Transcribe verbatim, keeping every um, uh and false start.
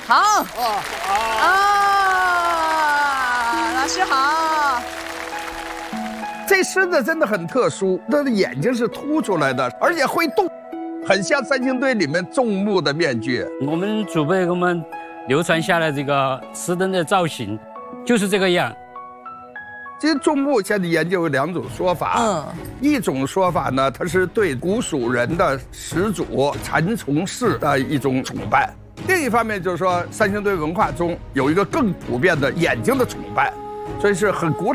好。哦啊，老师好。 这狮子真的很特殊，它的眼睛是凸出来的，而且会动，很像三星堆里面众目的面具。 我们祖辈给我们流传下来这个石灯的造型，就是这个样。 其实众目现在研究有两种说法，嗯，一种说法呢，它是对古蜀人的始祖蚕丛氏的一种崇拜；另一方面就是说，三星堆文化中有一个更普遍的眼睛的崇拜，所以是很古。